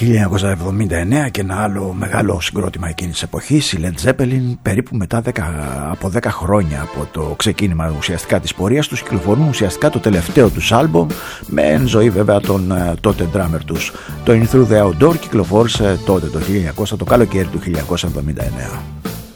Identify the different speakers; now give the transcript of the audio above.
Speaker 1: 1979 και ένα άλλο μεγάλο συγκρότημα εκείνης της εποχής, η Led Zeppelin, περίπου μετά από 10 χρόνια από το ξεκίνημα ουσιαστικά της πορείας τους, κυκλοφορούν ουσιαστικά το τελευταίο τους άλμπομ, με εν ζωή βέβαια τον τότε drummer τους. Το In Through the Outdoor κυκλοφόρησε τότε το καλοκαίρι του 1979.